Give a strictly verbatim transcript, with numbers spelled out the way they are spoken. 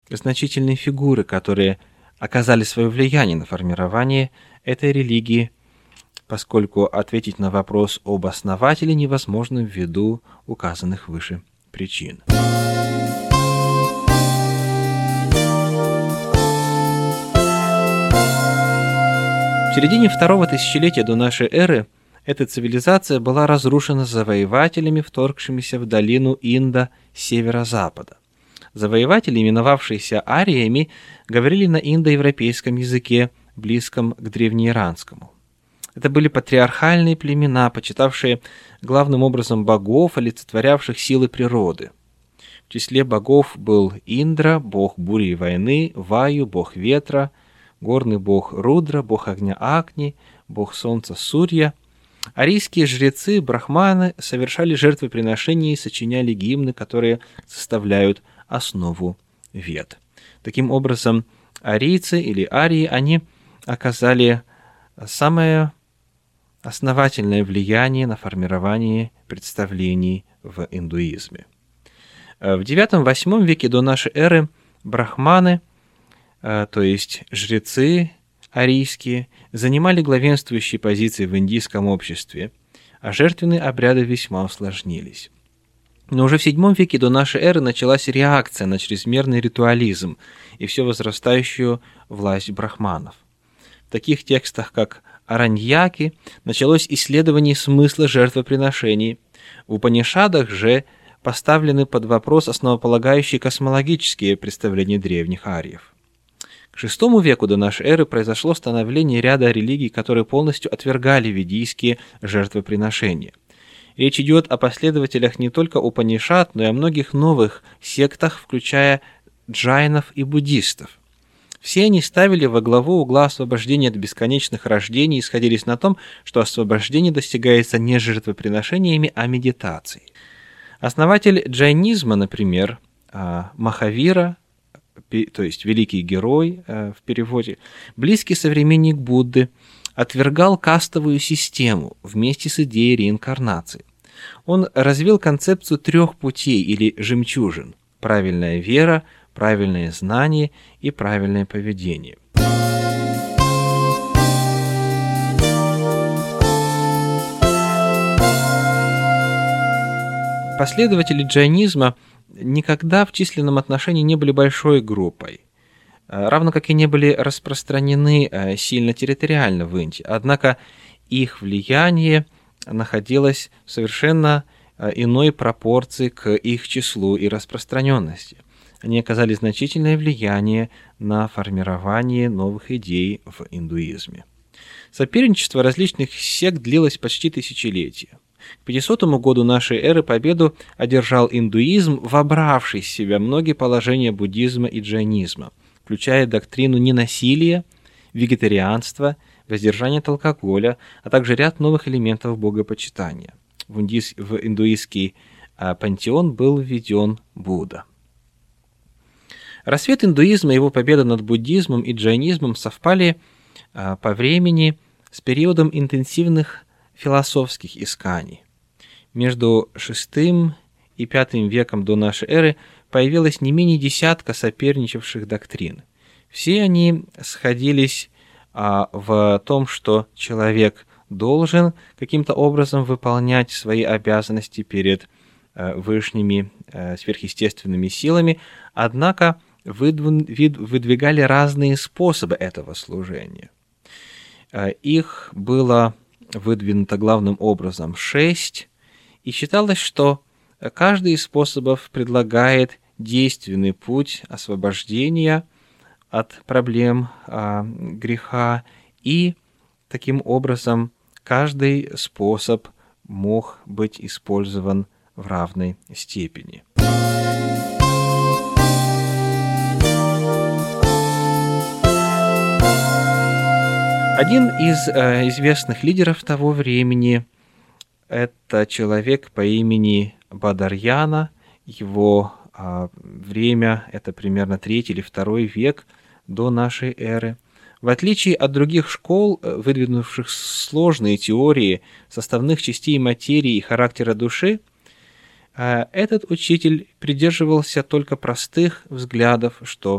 значительные фигуры, которые оказали свое влияние на формирование этой религии, поскольку ответить на вопрос об основателе невозможно ввиду указанных выше причин. В середине второго тысячелетия до нашей эры эта цивилизация была разрушена завоевателями, вторгшимися в долину Инда с северо-запада. Завоеватели, именовавшиеся ариями, говорили на индоевропейском языке, близком к древнеиранскому. Это были патриархальные племена, почитавшие главным образом богов, олицетворявших силы природы. В числе богов был Индра, бог бури и войны, Ваю, бог ветра, горный бог Рудра, бог огня Агни, бог солнца Сурья. Арийские жрецы, брахманы, совершали жертвоприношения и сочиняли гимны, которые составляют основу вед. Таким образом, арийцы или арии, они оказали самое основательное влияние на формирование представлений в индуизме. В девятом-восьмом веке до нашей эры брахманы, то есть жрецы арийские, занимали главенствующие позиции в индийском обществе, а жертвенные обряды весьма усложнились. Но уже в седьмом веке до нашей эры началась реакция на чрезмерный ритуализм и все возрастающую власть брахманов. В таких текстах, как Араньяки, началось исследование смысла жертвоприношений. В Упанишадах же поставлены под вопрос основополагающие космологические представления древних ариев. К шестому веку до нашей эры произошло становление ряда религий, которые полностью отвергали ведийские жертвоприношения. Речь идет о последователях не только Упанишад, но и о многих новых сектах, включая джайнов и буддистов. Все они ставили во главу угла освобождения от бесконечных рождений и сходились на том, что освобождение достигается не жертвоприношениями, а медитацией. Основатель джайнизма, например, Махавира, то есть великий герой в переводе, близкий современник Будды, отвергал кастовую систему вместе с идеей реинкарнации. Он развил концепцию трех путей или жемчужин: правильная вера, правильное знание и правильное поведение. Последователи джайнизма никогда в численном отношении не были большой группой, равно как и не были распространены сильно территориально в Индии. Однако их влияние находилось в совершенно иной пропорции к их числу и распространенности. Они оказали значительное влияние на формирование новых идей в индуизме. Соперничество различных сект длилось почти тысячелетия. К пятисотому году нашей эры победу одержал индуизм, вобравший в себя многие положения буддизма и джайнизма, включая доктрину ненасилия, вегетарианства, воздержания от алкоголя, а также ряд новых элементов богопочитания. В, индийс... в индуистский а, пантеон был введен Будда. Рассвет индуизма и его победа над буддизмом и джайнизмом совпали а, по времени с периодом интенсивных философских исканий. Между шестым и пятым веком до нашей эры появилось не менее десятка соперничавших доктрин. Все они сходились а, в том, что человек должен каким-то образом выполнять свои обязанности перед а, вышними а, сверхъестественными силами, однако выдвигали разные способы этого служения. Их было выдвинуто главным образом шесть, и считалось, что каждый из способов предлагает действенный путь освобождения от проблем а, греха, и таким образом каждый способ мог быть использован в равной степени. Один из э, известных лидеров того времени – это человек по имени Бадарьяна. Его э, время – это примерно третий или второй век до нашей эры. В отличие от других школ, выдвинувших сложные теории составных частей материи и характера души, э, этот учитель придерживался только простых взглядов, что